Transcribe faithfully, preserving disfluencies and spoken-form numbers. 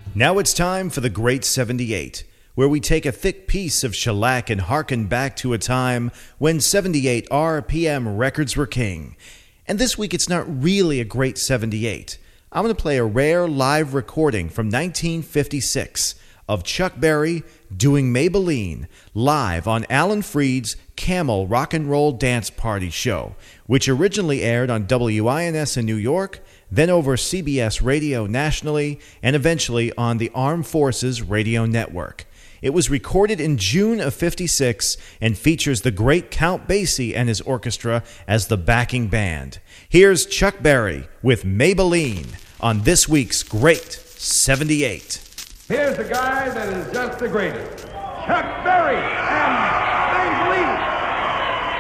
Now it's time for the Great seventy-eight, where we take a thick piece of shellac and harken back to a time when seventy-eight R P M records were king. And this week it's not really a Great seventy-eight. I'm going to play a rare live recording from nineteen fifty-six of Chuck Berry doing Maybelline live on Alan Freed's Camel Rock and Roll Dance Party show, which originally aired on W I N S in New York, then over C B S Radio nationally, and eventually on the Armed Forces Radio Network. It was recorded in June of fifty-six and features the great Count Basie and his orchestra as the backing band. Here's Chuck Berry with Maybelline on this week's Great seventy-eight. Here's the guy that is just the greatest, Chuck Berry and